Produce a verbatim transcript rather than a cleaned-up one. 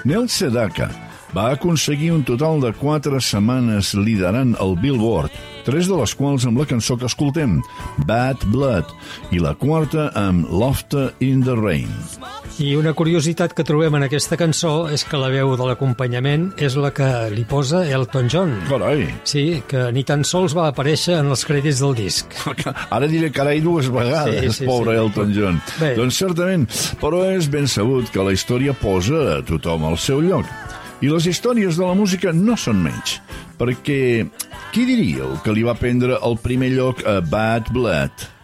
Neil Sedaka va aconseguir un total de quatre setmanes liderant el Billboard, tres de les quals amb la cançó que escoltem, Bad Blood, i la quarta amb Laughter in the Rain. I una curiositat que trobem en aquesta cançó és que la veu de l'acompanyament és la que li posa Elton John. Carai! Sí, que ni tan sols va aparèixer en els crèdits del disc. Ara diré carai dues vegades, sí, sí, pobre sí. Elton John. Bé. Doncs certament, però és ben sabut que la història posa a tothom al seu lloc. I les històries de la música no són menys, perquè qui diríeu que li va prendre el primer lloc a Bad Blood?